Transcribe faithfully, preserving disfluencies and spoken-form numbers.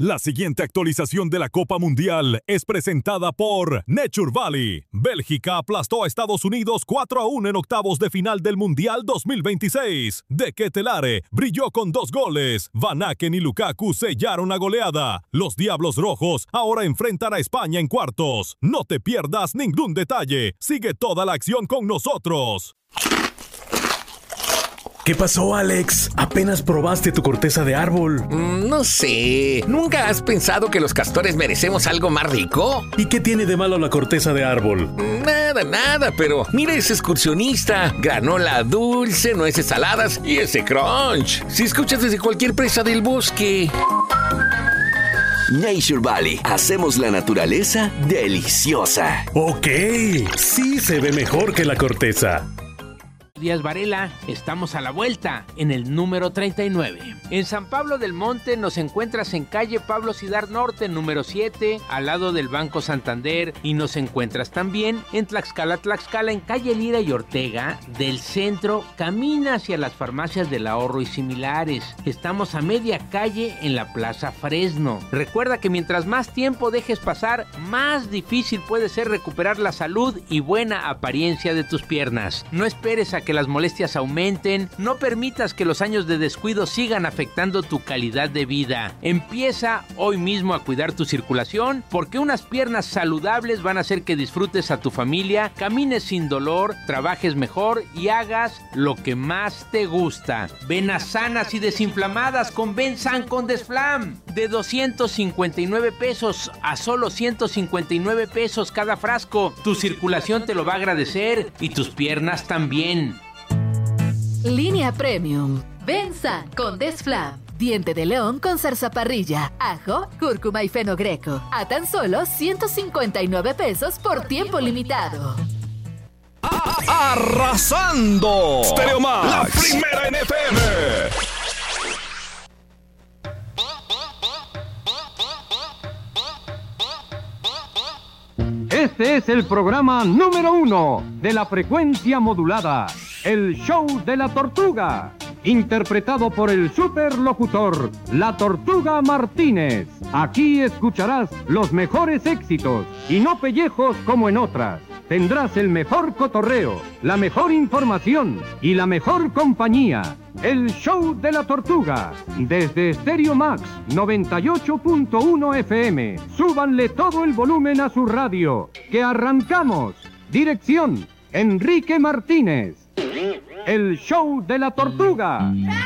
La siguiente actualización de la Copa Mundial es presentada por Nature Valley. Bélgica aplastó a Estados Unidos cuatro a uno en octavos de final del Mundial dos mil veintiséis. De Ketelare brilló con dos goles. Van Aken y Lukaku sellaron la goleada. Los Diablos Rojos ahora enfrentan a España en cuartos. No te pierdas ningún detalle. Sigue toda la acción con nosotros. ¿Qué pasó, Alex? ¿Apenas probaste tu corteza de árbol? Mm, no sé. ¿Nunca has pensado que los castores merecemos algo más rico? ¿Y qué tiene de malo la corteza de árbol? Nada, nada, pero mira ese excursionista. Granola dulce, nueces saladas y ese crunch. Si escuchas desde cualquier presa del bosque. Nature Valley. Hacemos la naturaleza deliciosa. Ok, sí se ve mejor que la corteza. Díaz Varela, estamos a la vuelta en el número treinta y nueve. En San Pablo del Monte nos encuentras en calle Pablo Cidar Norte, número siete, al lado del Banco Santander, y nos encuentras también en Tlaxcala, Tlaxcala, en calle Lira y Ortega, del centro, camina hacia las farmacias del Ahorro y similares. Estamos a media calle en la Plaza Fresno. Recuerda que mientras más tiempo dejes pasar, más difícil puede ser recuperar la salud y buena apariencia de tus piernas. No esperes a que las molestias aumenten, no permitas que los años de descuido sigan afectando tu calidad de vida. Empieza hoy mismo a cuidar tu circulación, porque unas piernas saludables van a hacer que disfrutes a tu familia, camines sin dolor, trabajes mejor y hagas lo que más te gusta. Venas sanas y desinflamadas con Bensan con Desflam, de doscientos cincuenta y nueve pesos a solo ciento cincuenta y nueve pesos cada frasco. Tu circulación te lo va a agradecer y tus piernas también. Línea Premium. Bensan con Desflam. Diente de león con zarzaparrilla, ajo, cúrcuma y fenogreco. A tan solo ciento cincuenta y nueve pesos por tiempo limitado. ¡Arrasando! Stereo Max, la primera en F M. Este es el programa número uno de la frecuencia modulada, el show de la tortuga, interpretado por el superlocutor, la Tortuga Martínez. Aquí escucharás los mejores éxitos y no pellejos como en otras. Tendrás el mejor cotorreo, la mejor información y la mejor compañía. El show de la tortuga, desde Stereo Max noventa y ocho punto uno F M. Súbanle todo el volumen a su radio, que arrancamos. Dirección, Enrique Martínez. El show de la tortuga.